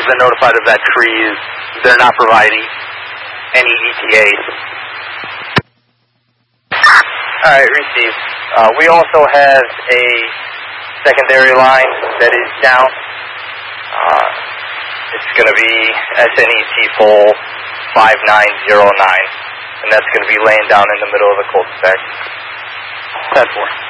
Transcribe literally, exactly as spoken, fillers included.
we've been notified of that tree. They're not providing any E T As. Alright, received. Uh, we also have a secondary line that is down. Uh, it's going to be S N E T pole five nine zero nine, and that's going to be laying down in the middle of the cul-de-sac. ten four.